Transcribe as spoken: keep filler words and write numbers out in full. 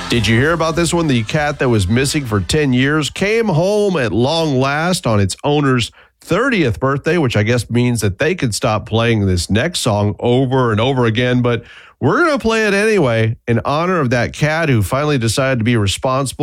Did you hear about this one? The cat that was missing for ten years came home at long last on its owner's thirtieth birthday, which I guess means that they could stop playing this next song over and over again. But we're going to play it anyway in honor of that cat who finally decided to be responsible